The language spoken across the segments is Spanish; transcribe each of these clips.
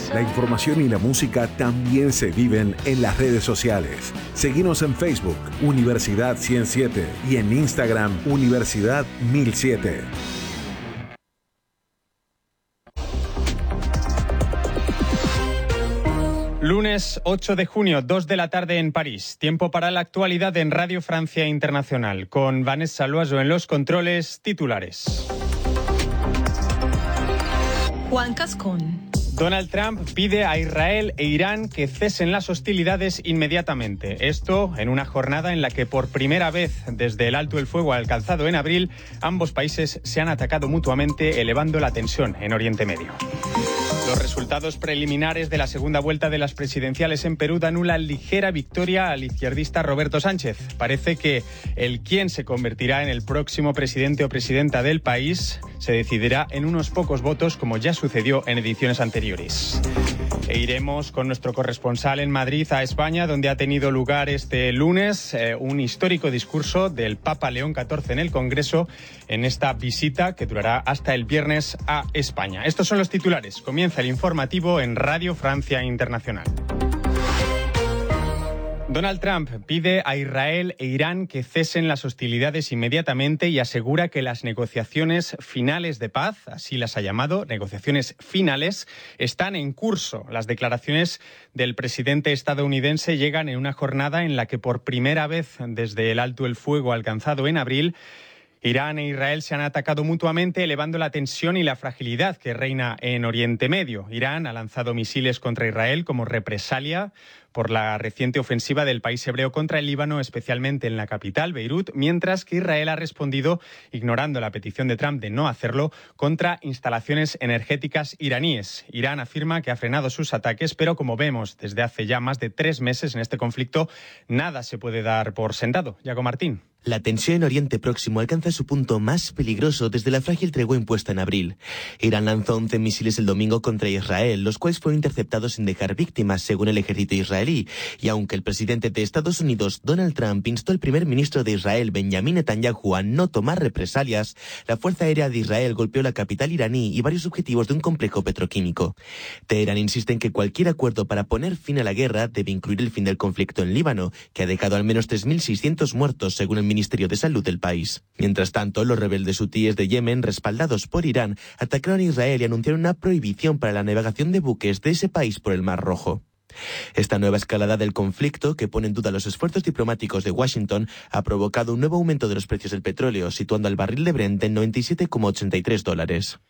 La información y la música también se viven en las redes sociales. Seguinos en Facebook, Universidad 107, y en Instagram, Universidad 1007. Lunes 8 de junio, 2 de la tarde en París. Tiempo para la actualidad en Radio Francia Internacional. Con Vanessa Loazo en los controles, titulares. Juan Cascón. Donald Trump pide a Israel e Irán que cesen las hostilidades inmediatamente. Esto en una jornada en la que por primera vez desde el alto el fuego alcanzado en abril, ambos países se han atacado mutuamente, elevando la tensión en Oriente Medio. Los resultados preliminares de la segunda vuelta de las presidenciales en Perú dan una ligera victoria al izquierdista Roberto Sánchez. Parece que el quién se convertirá en el próximo presidente o presidenta del país se decidirá en unos pocos votos, como ya sucedió en ediciones anteriores. E iremos con nuestro corresponsal en Madrid a España, donde ha tenido lugar este lunes un histórico discurso del Papa León XIV en el Congreso, en esta visita que durará hasta el viernes a España. Estos son los titulares. Comienza el informativo en Radio Francia Internacional. Donald Trump pide a Israel e Irán que cesen las hostilidades inmediatamente y asegura que las negociaciones finales de paz, así las ha llamado, negociaciones finales, están en curso. Las declaraciones del presidente estadounidense llegan en una jornada en la que por primera vez desde el alto el fuego alcanzado en abril, Irán e Israel se han atacado mutuamente, elevando la tensión y la fragilidad que reina en Oriente Medio. Irán ha lanzado misiles contra Israel como represalia por la reciente ofensiva del país hebreo contra el Líbano, especialmente en la capital, Beirut, mientras que Israel ha respondido, ignorando la petición de Trump de no hacerlo, contra instalaciones energéticas iraníes. Irán afirma que ha frenado sus ataques, pero como vemos desde hace ya más de 3 meses en este conflicto, nada se puede dar por sentado. Yago Martín. La tensión en Oriente Próximo alcanza su punto más peligroso desde la frágil tregua impuesta en abril. Irán lanzó 11 misiles el domingo contra Israel, los cuales fueron interceptados sin dejar víctimas, según el ejército israelí. Y aunque el presidente de Estados Unidos, Donald Trump, instó al primer ministro de Israel, Benjamin Netanyahu, a no tomar represalias, la Fuerza Aérea de Israel golpeó la capital iraní y varios objetivos de un complejo petroquímico. Teherán insiste en que cualquier acuerdo para poner fin a la guerra debe incluir el fin del conflicto en Líbano, que ha dejado al menos 3.600 muertos, según el Ministerio de Salud del país. Mientras tanto, los rebeldes hutíes de Yemen, respaldados por Irán, atacaron a Israel y anunciaron una prohibición para la navegación de buques de ese país por el Mar Rojo. Esta nueva escalada del conflicto, que pone en duda los esfuerzos diplomáticos de Washington, ha provocado un nuevo aumento de los precios del petróleo, situando al barril de Brent en $97,83.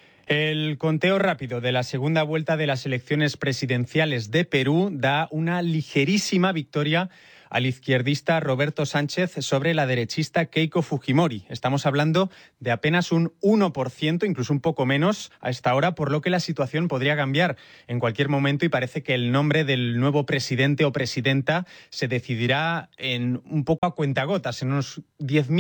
El conteo rápido de la segunda vuelta de las elecciones presidenciales de Perú da una ligerísima victoria al izquierdista Roberto Sánchez sobre la derechista Keiko Fujimori. Estamos hablando de apenas un 1%, incluso un poco menos a esta hora, por lo que la situación podría cambiar en cualquier momento y parece que el nombre del nuevo presidente o presidenta se decidirá en un poco a cuentagotas, en unos 10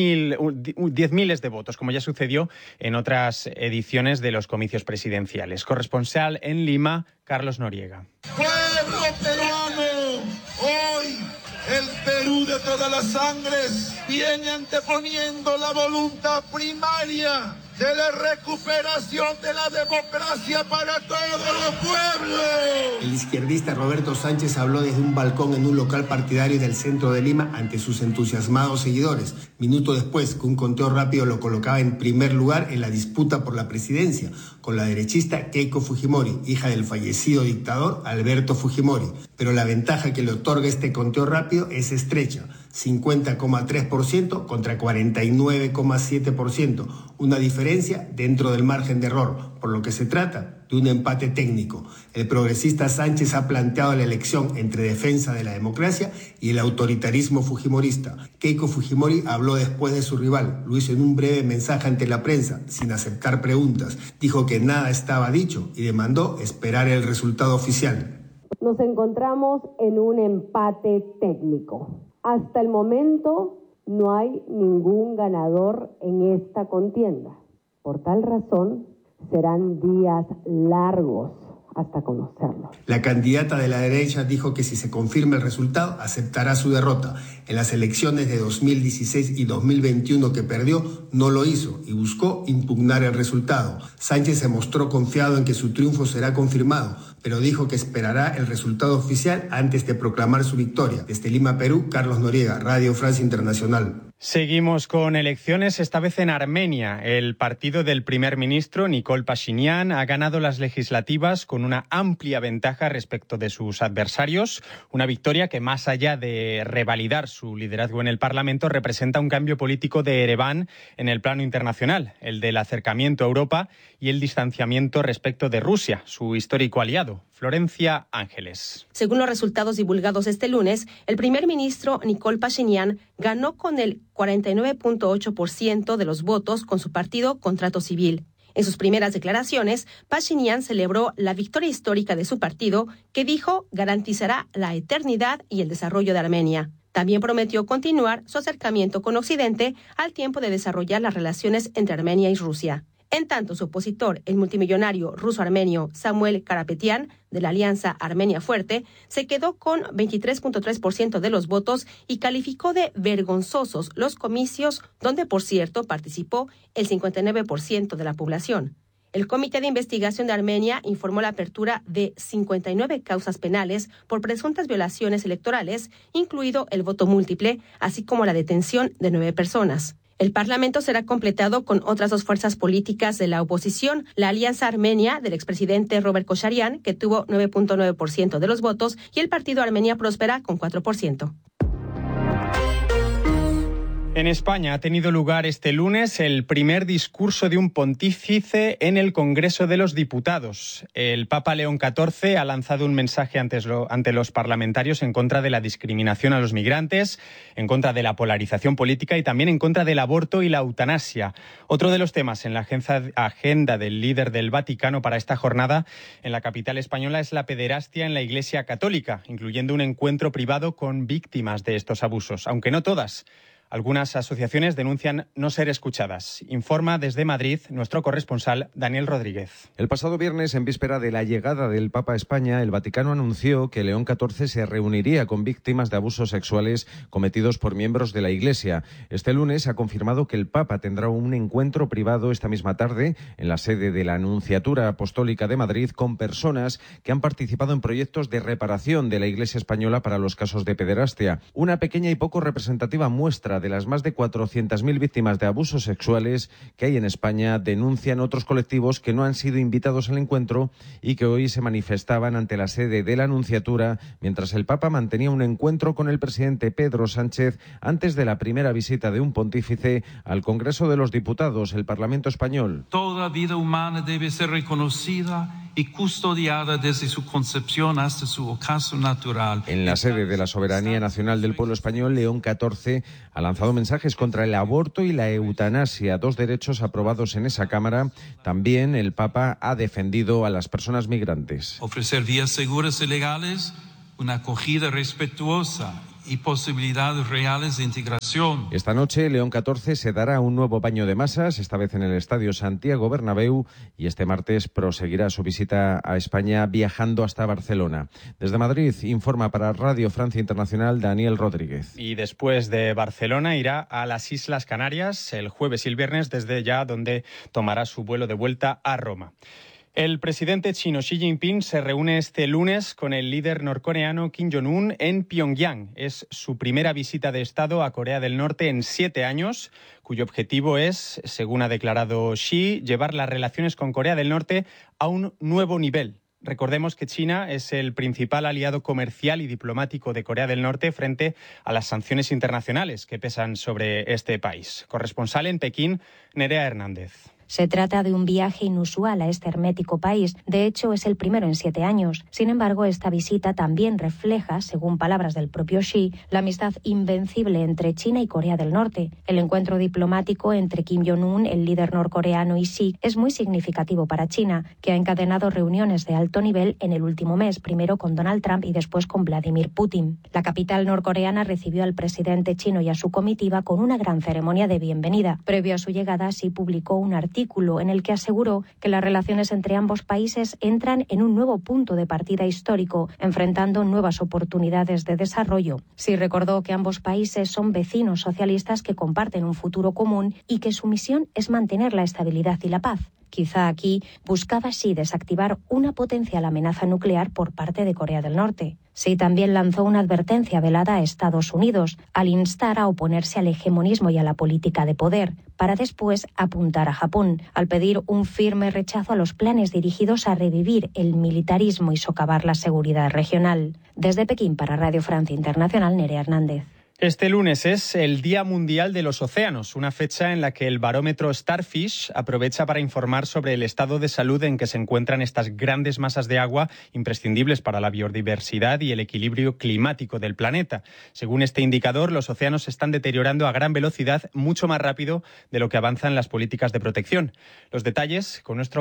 miles de votos, como ya sucedió en otras ediciones de los comicios presidenciales. Corresponsal en Lima, Carlos Noriega. ¡Pueblo peruano! Hoy el Perú de todas las sangres viene anteponiendo la voluntad primaria de la recuperación de la democracia para todos los pueblos. El izquierdista Roberto Sánchez habló desde un balcón en un local partidario del centro de Lima ante sus entusiasmados seguidores, minuto después que un conteo rápido lo colocaba en primer lugar en la disputa por la presidencia, con la derechista Keiko Fujimori, hija del fallecido dictador Alberto Fujimori. Pero la ventaja que le otorga este conteo rápido es estrecha, 50,3% contra 49,7%, una diferencia dentro del margen de error, por lo que se trata de un empate técnico. El progresista Sánchez ha planteado la elección entre defensa de la democracia y el autoritarismo fujimorista. Keiko Fujimori habló después de su rival, lo hizo en un breve mensaje ante la prensa, sin aceptar preguntas. Dijo que nada estaba dicho y demandó esperar el resultado oficial. Nos encontramos en un empate técnico. Hasta el momento no hay ningún ganador en esta contienda. Por tal razón, serán días largos hasta conocerlo. La candidata de la derecha dijo que si se confirma el resultado, aceptará su derrota. En las elecciones de 2016 y 2021 que perdió, no lo hizo y buscó impugnar el resultado. Sánchez se mostró confiado en que su triunfo será confirmado, pero dijo que esperará el resultado oficial antes de proclamar su victoria. Desde Lima, Perú, Carlos Noriega, Radio Francia Internacional. Seguimos con elecciones, esta vez en Armenia. El partido del primer ministro, Nikol Pashinyan, ha ganado las legislativas con una amplia ventaja respecto de sus adversarios. Una victoria que, más allá de revalidar su liderazgo en el Parlamento, representa un cambio político de Ereván en el plano internacional, el del acercamiento a Europa y el distanciamiento respecto de Rusia, su histórico aliado. Florencia Ángeles. Según los resultados divulgados este lunes, el primer ministro Nikol Pashinyan ganó con el 49.8% de los votos con su partido Contrato Civil. En sus primeras declaraciones, Pashinyan celebró la victoria histórica de su partido, que dijo garantizará la eternidad y el desarrollo de Armenia. También prometió continuar su acercamiento con Occidente al tiempo de desarrollar las relaciones entre Armenia y Rusia. En tanto, su opositor, el multimillonario ruso-armenio Samuel Karapetyan, de la Alianza Armenia Fuerte, se quedó con 23.3% de los votos y calificó de vergonzosos los comicios, donde, por cierto, participó el 59% de la población. El Comité de Investigación de Armenia informó la apertura de 59 causas penales por presuntas violaciones electorales, incluido el voto múltiple, así como la detención de 9 personas. El Parlamento será completado con otras 2 fuerzas políticas de la oposición, la Alianza Armenia del expresidente Robert Kocharyan, que tuvo 9.9% de los votos, y el Partido Armenia Próspera con 4%. En España ha tenido lugar este lunes el primer discurso de un pontífice en el Congreso de los Diputados. El Papa León XIV ha lanzado un mensaje ante los parlamentarios en contra de la discriminación a los migrantes, en contra de la polarización política y también en contra del aborto y la eutanasia. Otro de los temas en la agenda del líder del Vaticano para esta jornada en la capital española es la pederastia en la Iglesia Católica, incluyendo un encuentro privado con víctimas de estos abusos, aunque no todas. Algunas asociaciones denuncian no ser escuchadas. Informa desde Madrid nuestro corresponsal Daniel Rodríguez. El pasado viernes, en víspera de la llegada del Papa a España, el Vaticano anunció que León XIV se reuniría con víctimas de abusos sexuales cometidos por miembros de la Iglesia. Este lunes ha confirmado que el Papa tendrá un encuentro privado esta misma tarde en la sede de la Nunciatura Apostólica de Madrid con personas que han participado en proyectos de reparación de la Iglesia española para los casos de pederastia. Una pequeña y poco representativa muestra de las más de 400.000 víctimas de abusos sexuales que hay en España, denuncian otros colectivos que no han sido invitados al encuentro y que hoy se manifestaban ante la sede de la Nunciatura mientras el Papa mantenía un encuentro con el presidente Pedro Sánchez antes de la primera visita de un pontífice al Congreso de los Diputados, el Parlamento español. Toda vida humana debe ser reconocida y custodiada desde su concepción hasta su ocaso natural. En la sede de la Soberanía Nacional del Pueblo Español, León XIV ha lanzado mensajes contra el aborto y la eutanasia, 2 derechos aprobados en esa Cámara. También el Papa ha defendido a las personas migrantes. Ofrecer vías seguras y legales, una acogida respetuosa y posibilidades reales de integración. Esta noche, León XIV se dará un nuevo baño de masas, esta vez en el Estadio Santiago Bernabéu, y este martes proseguirá su visita a España viajando hasta Barcelona. Desde Madrid, informa para Radio Francia Internacional Daniel Rodríguez. Y después de Barcelona irá a las Islas Canarias el jueves y el viernes, desde ya donde tomará su vuelo de vuelta a Roma. El presidente chino Xi Jinping se reúne este lunes con el líder norcoreano Kim Jong-un en Pyongyang. Es su primera visita de Estado a Corea del Norte en 7 años, cuyo objetivo es, según ha declarado Xi, llevar las relaciones con Corea del Norte a un nuevo nivel. Recordemos que China es el principal aliado comercial y diplomático de Corea del Norte frente a las sanciones internacionales que pesan sobre este país. Corresponsal en Pekín, Nerea Hernández. Se trata de un viaje inusual a este hermético país. De hecho, es el primero en 7 años. Sin embargo, esta visita también refleja, según palabras del propio Xi, la amistad invencible entre China y Corea del Norte. El encuentro diplomático entre Kim Jong-un, el líder norcoreano, y Xi es muy significativo para China, que ha encadenado reuniones de alto nivel en el último mes, primero con Donald Trump y después con Vladimir Putin. La capital norcoreana recibió al presidente chino y a su comitiva con una gran ceremonia de bienvenida. Previo a su llegada, Xi publicó un artículo artículo en el que aseguró que las relaciones entre ambos países entran en un nuevo punto de partida histórico, enfrentando nuevas oportunidades de desarrollo. Sí recordó que ambos países son vecinos socialistas que comparten un futuro común y que su misión es mantener la estabilidad y la paz. Quizá aquí buscaba así desactivar una potencial amenaza nuclear por parte de Corea del Norte. Sí también lanzó una advertencia velada a Estados Unidos al instar a oponerse al hegemonismo y a la política de poder, para después apuntar a Japón, al pedir un firme rechazo a los planes dirigidos a revivir el militarismo y socavar la seguridad regional. Desde Pekín para Radio Francia Internacional, Nerea Hernández. Este lunes es el Día Mundial de los Océanos, una fecha en la que el barómetro Starfish aprovecha para informar sobre el estado de salud en que se encuentran estas grandes masas de agua imprescindibles para la biodiversidad y el equilibrio climático del planeta. Según este indicador, los océanos se están deteriorando a gran velocidad, mucho más rápido de lo que avanzan las políticas de protección. Los detalles con nuestro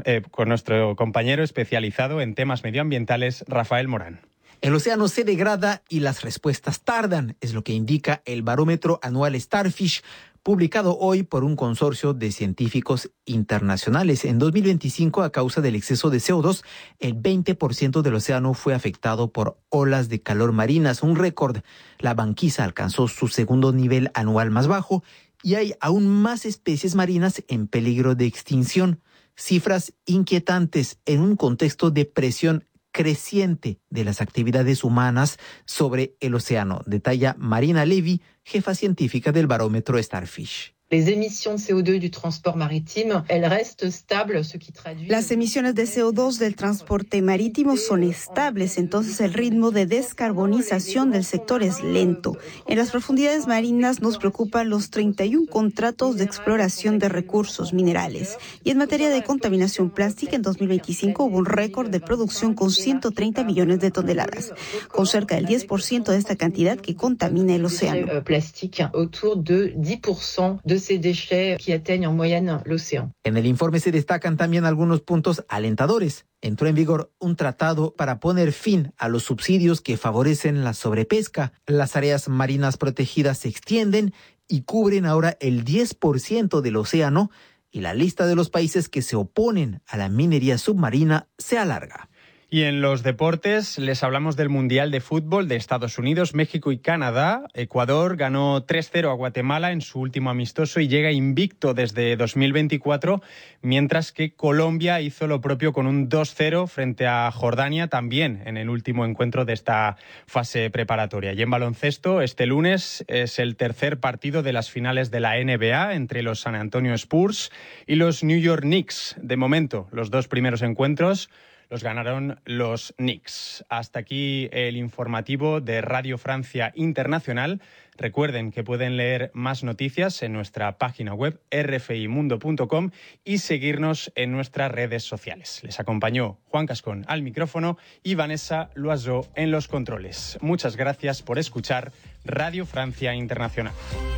compañero especializado en temas medioambientales, Rafael Morán. El océano se degrada y las respuestas tardan, es lo que indica el barómetro anual Starfish, publicado hoy por un consorcio de científicos internacionales. En 2025, a causa del exceso de CO2, el 20% del océano fue afectado por olas de calor marinas, un récord. La banquisa alcanzó su segundo nivel anual más bajo y hay aún más especies marinas en peligro de extinción. Cifras inquietantes en un contexto de presión creciente de las actividades humanas sobre el océano, detalla Marina Levy, jefa científica del barómetro Starfish. Las emisiones de CO2 del transporte marítimo, elles restent stables, ce qui traduit... Las emisiones de CO2 del transporte marítimo son estables, entonces el ritmo de descarbonización del sector es lento. En las profundidades marinas nos preocupan los 31 contratos de exploración de recursos minerales. Y en materia de contaminación plástica, en 2025 hubo un récord de producción con 130 millones de toneladas, con cerca del 10% de esta cantidad que contamina el océano. Plastique, autour de 10% de ces déchets qui atteignent en moyenne l'océan. En el informe se destacan también algunos puntos alentadores. Entró en vigor un tratado para poner fin a los subsidios que favorecen la sobrepesca. Las áreas marinas protegidas se extienden y cubren ahora el 10% del océano y la lista de los países que se oponen a la minería submarina se alarga. Y en los deportes les hablamos del Mundial de Fútbol de Estados Unidos, México y Canadá. Ecuador ganó 3-0 a Guatemala en su último amistoso y llega invicto desde 2024, mientras que Colombia hizo lo propio con un 2-0 frente a Jordania, también en el último encuentro de esta fase preparatoria. Y en baloncesto, este lunes es el tercer partido de las finales de la NBA entre los San Antonio Spurs y los New York Knicks. De momento, los dos primeros encuentros los ganaron los Knicks. Hasta aquí el informativo de Radio Francia Internacional. Recuerden que pueden leer más noticias en nuestra página web rfimundo.com y seguirnos en nuestras redes sociales. Les acompañó Juan Cascón al micrófono y Vanessa Loiseau en los controles. Muchas gracias por escuchar Radio Francia Internacional.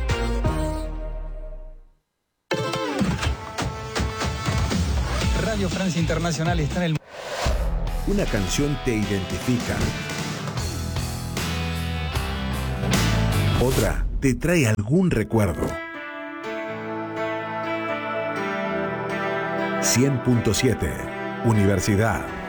Radio Francia Internacional está en el... Una canción te identifica. Otra te trae algún recuerdo. 100.7 Universidad.